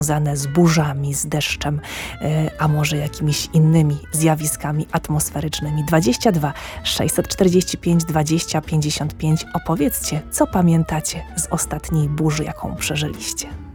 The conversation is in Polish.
związane z burzami, z deszczem, a może jakimiś innymi zjawiskami atmosferycznymi. 22 645 20 55. Opowiedzcie, co pamiętacie z ostatniej burzy, jaką przeżyliście.